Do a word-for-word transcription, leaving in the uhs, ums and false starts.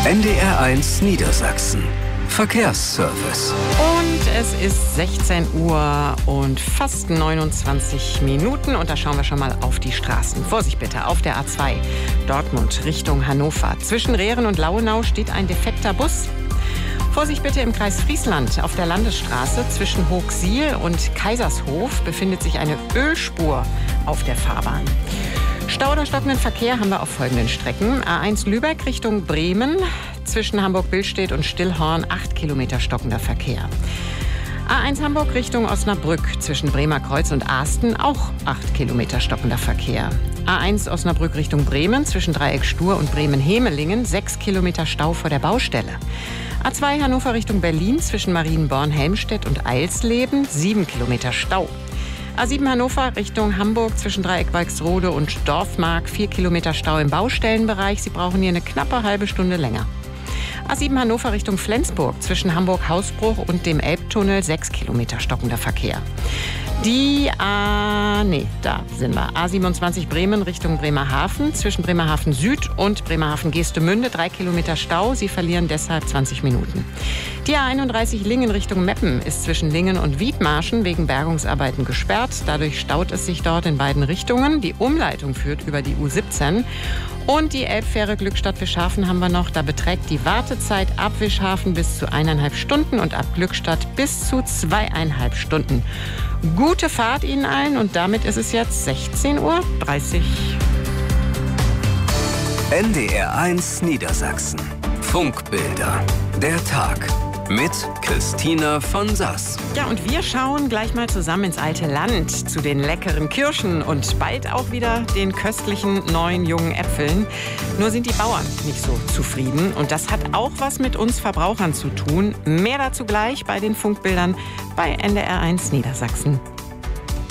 N D R eins Niedersachsen. Verkehrsservice. Und es ist sechzehn Uhr und fast neunundzwanzig Minuten und da schauen wir schon mal auf die Straßen. Vorsicht bitte, auf der A zwei Dortmund Richtung Hannover. Zwischen Rehren und Lauenau steht ein defekter Bus. Vorsicht bitte im Kreis Friesland. Auf der Landesstraße zwischen Hochsiel und Kaisershof befindet sich eine Ölspur auf der Fahrbahn. Stau oder stockenden Verkehr haben wir auf folgenden Strecken. A eins Lübeck Richtung Bremen. Zwischen Hamburg-Billstedt und Stillhorn acht Kilometer stockender Verkehr. A eins Hamburg Richtung Osnabrück. Zwischen Bremer Kreuz und Aasten auch acht Kilometer stockender Verkehr. A eins Osnabrück Richtung Bremen. Zwischen Dreieck Stur und Bremen-Hemelingen sechs Kilometer Stau vor der Baustelle. A zwei Hannover Richtung Berlin. Zwischen Marienborn, Helmstedt und Eilsleben sieben Kilometer Stau. A sieben Hannover Richtung Hamburg zwischen Dreieck Walksrode und Dorfmark vier Kilometer Stau im Baustellenbereich. Sie brauchen hier eine knappe halbe Stunde länger. A sieben Hannover Richtung Flensburg zwischen Hamburg-Hausbruch und dem Elbtunnel sechs Kilometer stockender Verkehr. Die A, nee, da sind wir. A siebenundzwanzig Bremen Richtung Bremerhaven zwischen Bremerhaven Süd und Bremerhaven Geestemünde drei Kilometer Stau. Sie verlieren deshalb zwanzig Minuten. Die A einunddreißig Lingen Richtung Meppen ist zwischen Lingen und Wiedmarschen wegen Bergungsarbeiten gesperrt. Dadurch staut es sich dort in beiden Richtungen. Die Umleitung führt über die U siebzehn. Und die Elbfähre Glückstadt-Wischhafen haben wir noch. Da beträgt die Wartezeit ab Wischhafen bis zu eineinhalb Stunden und ab Glückstadt bis zu zweieinhalb Stunden. Gute Fahrt Ihnen allen und damit ist es jetzt sechzehn Uhr dreißig. N D R eins Niedersachsen. Funkbilder. Der Tag. Mit Christina von Sass. Ja, und wir schauen gleich mal zusammen ins alte Land zu den leckeren Kirschen und bald auch wieder den köstlichen neuen jungen Äpfeln. Nur sind die Bauern nicht so zufrieden und das hat auch was mit uns Verbrauchern zu tun. Mehr dazu gleich bei den Funkbildern bei N D R eins Niedersachsen.